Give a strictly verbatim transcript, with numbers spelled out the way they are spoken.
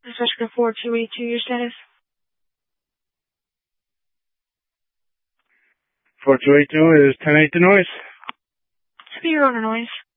Oscar four two eight two, your status? four two eight two is ten eight to noise. Speed on the noise.